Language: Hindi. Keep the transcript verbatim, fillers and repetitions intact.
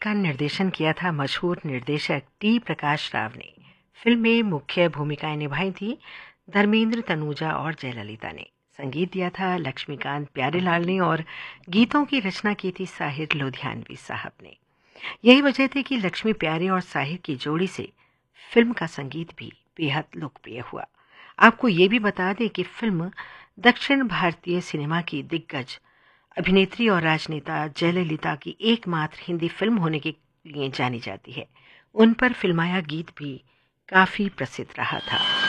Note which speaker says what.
Speaker 1: का निर्देशन किया था मशहूर निर्देशक टी प्रकाश राव ने। फिल्म में मुख्य भूमिकाएं निभाई थी धर्मेंद्र तनूजा और जयललिता ने। संगीत दिया था लक्ष्मीकांत प्यारेलाल ने और गीतों की रचना की थी साहिर लोधियानवी साहब ने। यही वजह थी कि लक्ष्मी प्यारे और साहिर की जोड़ी से फिल्म का संगीत भी बेहद लोकप्रिय हुआ। आपको ये भी बता दें कि फिल्म दक्षिण भारतीय सिनेमा की दिग्गज अभिनेत्री और राजनेता जयललिता की एकमात्र हिंदी फिल्म होने के लिए जानी जाती है। उन पर फिल्माया गीत भी काफ़ी प्रसिद्ध रहा था।